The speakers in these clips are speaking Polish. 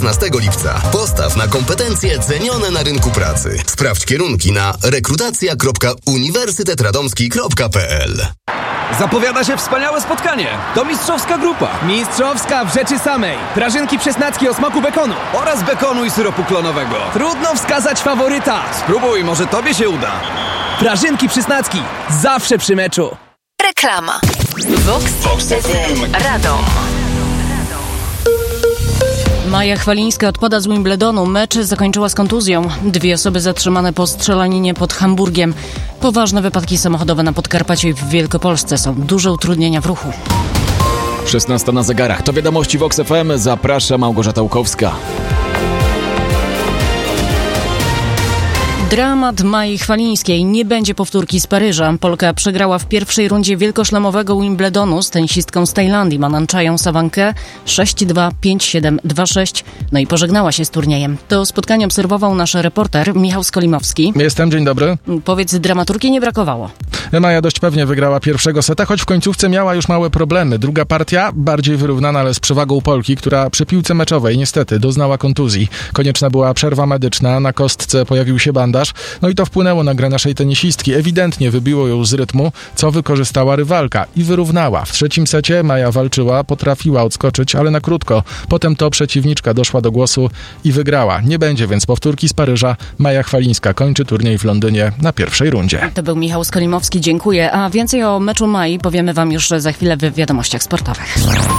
15 lipca. Postaw na kompetencje cenione na rynku pracy. Sprawdź kierunki na rekrutacja.uniwersytetradomski.pl. Zapowiada się wspaniałe spotkanie. To mistrzowska grupa. Mistrzowska w rzeczy samej. Prażynki przesnackie o smaku bekonu. Oraz bekonu i syropu klonowego. Trudno wskazać faworyta. Spróbuj, może tobie się uda. Prażynki przysnacki. Zawsze przy meczu. Reklama. Vox FM Radom. Maja Chwalińska odpada z Wimbledonu. Mecz zakończyła z kontuzją. 2 osoby zatrzymane po strzelaninie pod Hamburgiem. Poważne wypadki samochodowe na Podkarpaciu i w Wielkopolsce. Są duże utrudnienia w ruchu. 16 na zegarach. To wiadomości Vox FM. Zaprasza Małgorzata Łukowska. Dramat Mai Chwalińskiej. Nie będzie powtórki z Paryża. Polka przegrała w pierwszej rundzie wielkoszlemowego Wimbledonu z tenisistką z Tajlandii Mananchają Sawankę 6-2, 5-7, 2-6. No i pożegnała się z turniejem. To spotkanie obserwował nasz reporter Michał Skolimowski. Jestem, dzień dobry. Powiedz, dramaturgii nie brakowało. Maja dość pewnie wygrała pierwszego seta, choć w końcówce miała już małe problemy. Druga partia bardziej wyrównana, ale z przewagą Polki, która przy piłce meczowej niestety doznała kontuzji. Konieczna była przerwa medyczna, na kostce pojawił się bandaż. No i to wpłynęło na grę naszej tenisistki. Ewidentnie wybiło ją z rytmu, co wykorzystała rywalka i wyrównała. W trzecim secie Maja walczyła, potrafiła odskoczyć, ale na krótko. Potem to przeciwniczka doszła do głosu i wygrała. Nie będzie więc powtórki z Paryża. Maja Chwalińska kończy turniej w Londynie na pierwszej rundzie. To był Michał Skolimowski, dziękuję. A więcej o meczu Mai powiemy wam już za chwilę w wiadomościach sportowych.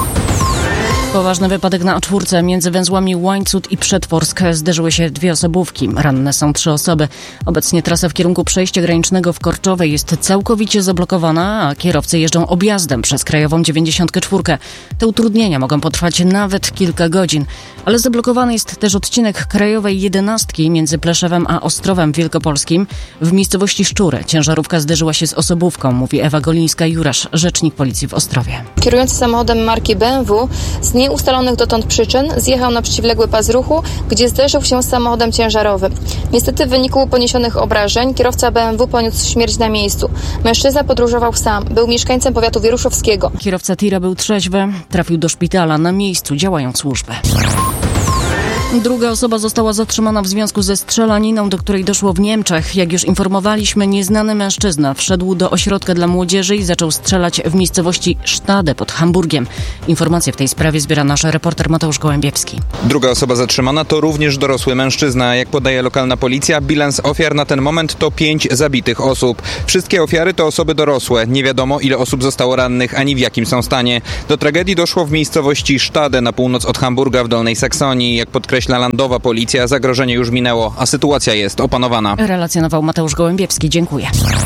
Poważny wypadek na A4 między węzłami Łańcut i Przetworsk. Zderzyły się 2 osobówki. Ranne są 3 osoby. Obecnie trasa w kierunku przejścia granicznego w Korczowej jest całkowicie zablokowana, a kierowcy jeżdżą objazdem przez krajową 94. Te utrudnienia mogą potrwać nawet kilka godzin. Ale zablokowany jest też odcinek krajowej 11 między Pleszewem a Ostrowem Wielkopolskim. W miejscowości Szczury ciężarówka zderzyła się z osobówką, mówi Ewa Golińska-Jurasz, rzecznik policji w Ostrowie. Kierujący samochodem marki BMW z nieustalonych dotąd przyczyn zjechał na przeciwległy pas ruchu, gdzie zderzył się z samochodem ciężarowym. Niestety w wyniku poniesionych obrażeń kierowca BMW poniósł śmierć na miejscu. Mężczyzna podróżował sam, był mieszkańcem powiatu wieruszowskiego. Kierowca tira był trzeźwy, trafił do szpitala. Na miejscu działają służby. Druga osoba została zatrzymana w związku ze strzelaniną, do której doszło w Niemczech. Jak już informowaliśmy, nieznany mężczyzna wszedł do ośrodka dla młodzieży i zaczął strzelać w miejscowości Stade pod Hamburgiem. Informacje w tej sprawie zbiera nasz reporter Mateusz Gołębiewski. Druga osoba zatrzymana to również dorosły mężczyzna. Jak podaje lokalna policja, bilans ofiar na ten moment to 5 zabitych osób. Wszystkie ofiary to osoby dorosłe. Nie wiadomo, ile osób zostało rannych, ani w jakim są stanie. Do tragedii doszło w miejscowości Stade na północ od Hamburga w Dolnej Saksonii. Jak podkreśla landowa policja, zagrożenie już minęło, a sytuacja jest opanowana. Relacjonował Mateusz Gołębiewski. Dziękuję.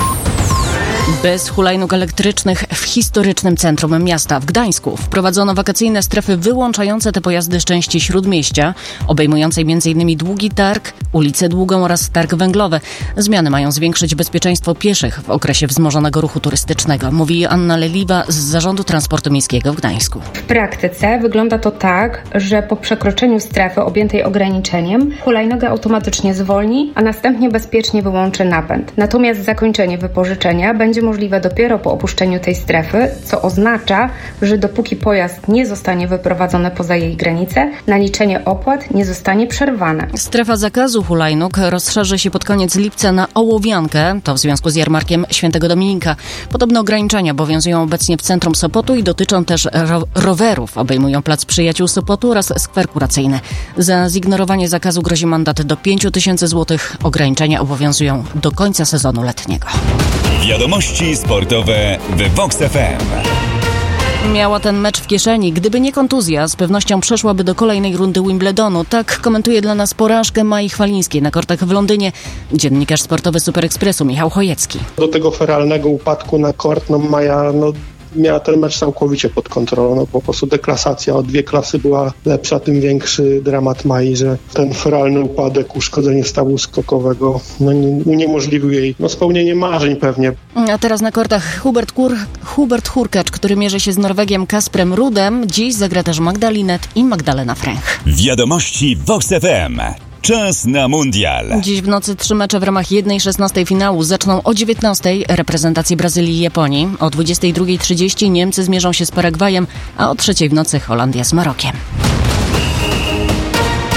Bez hulajnóg elektrycznych w historycznym centrum miasta w Gdańsku wprowadzono wakacyjne strefy wyłączające te pojazdy z części Śródmieścia, obejmującej m.in. Długi Targ, ulicę Długą oraz Targ Węglowy. Zmiany mają zwiększyć bezpieczeństwo pieszych w okresie wzmożonego ruchu turystycznego, mówi Anna Leliwa z Zarządu Transportu Miejskiego w Gdańsku. W praktyce wygląda to tak, że po przekroczeniu strefy objętej ograniczeniem hulajnoga automatycznie zwolni, a następnie bezpiecznie wyłączy napęd. Natomiast zakończenie wypożyczenia będzie możliwe dopiero po opuszczeniu tej strefy, co oznacza, że dopóki pojazd nie zostanie wyprowadzony poza jej granice, naliczenie opłat nie zostanie przerwane. Strefa zakazu hulajnóg rozszerzy się pod koniec lipca na Ołowiankę, to w związku z jarmarkiem Świętego Dominika. Podobne ograniczenia obowiązują obecnie w centrum Sopotu i dotyczą też rowerów. Obejmują Plac Przyjaciół Sopotu oraz skwer kuracyjny. Za zignorowanie zakazu grozi mandat do 5000 zł. Ograniczenia obowiązują do końca sezonu letniego. Wiadomości sportowe w Vox FM. Miała ten mecz w kieszeni. Gdyby nie kontuzja, z pewnością przeszłaby do kolejnej rundy Wimbledonu. Tak komentuje dla nas porażkę Mai Chwalińskiej na kortach w Londynie dziennikarz sportowy Super Expressu Michał Chojecki. Do tego feralnego upadku na kort Maja miała ten mecz całkowicie pod kontrolą. Po prostu deklasacja o 2 klasy była lepsza, tym większy dramat Mai, że ten feralny upadek, uszkodzenie stawu skokowego uniemożliwił jej spełnienie marzeń pewnie. A teraz na kortach Hubert Hurkacz, który mierzy się z Norwegiem Kasprem Rudem. Dziś zagra też Magdalinet i Magdalena Fręch. Wiadomości Vox FM. Czas na mundial. Dziś w nocy 3 mecze w ramach 1/16 finału zaczną o 19:00 reprezentacje Brazylii i Japonii. O 22:30 Niemcy zmierzą się z Paragwajem, a o 3:00 w nocy Holandia z Marokiem.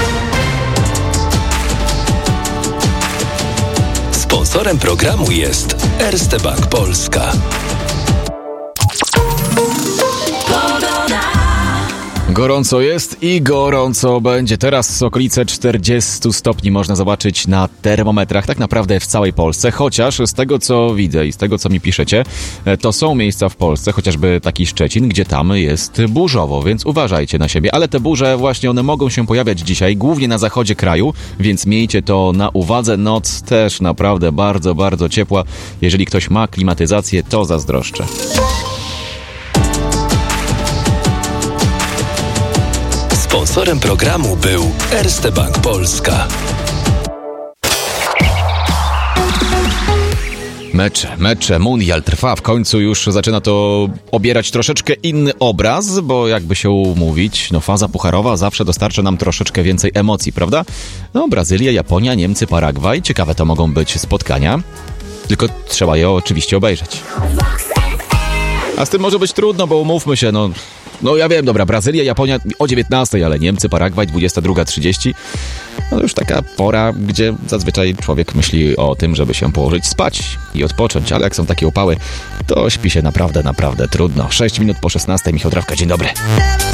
Sponsorem programu jest Erste Bank Polska. Gorąco jest i gorąco będzie. Teraz okolice 40 stopni można zobaczyć na termometrach, tak naprawdę w całej Polsce, chociaż z tego co widzę i z tego co mi piszecie, to są miejsca w Polsce, chociażby taki Szczecin, gdzie tam jest burzowo, więc uważajcie na siebie. Ale te burze właśnie one mogą się pojawiać dzisiaj, głównie na zachodzie kraju, więc miejcie to na uwadze. Noc też naprawdę bardzo, bardzo ciepła. Jeżeli ktoś ma klimatyzację, to zazdroszczę. Sponsorem programu był Erste Bank Polska. Mecze, mundial trwa, w końcu już zaczyna to obierać troszeczkę inny obraz, bo jakby się umówić, faza pucharowa zawsze dostarcza nam troszeczkę więcej emocji, prawda? Brazylia, Japonia, Niemcy, Paragwaj, ciekawe to mogą być spotkania, tylko trzeba je oczywiście obejrzeć. A z tym może być trudno, bo umówmy się, ja wiem, dobra, Brazylia, Japonia o 19, ale Niemcy, Paragwaj 22:30. Już taka pora, gdzie zazwyczaj człowiek myśli o tym, żeby się położyć spać i odpocząć, ale jak są takie upały, to śpi się naprawdę, naprawdę trudno. 6 minut po 16, Michał Trawka, dzień dobry.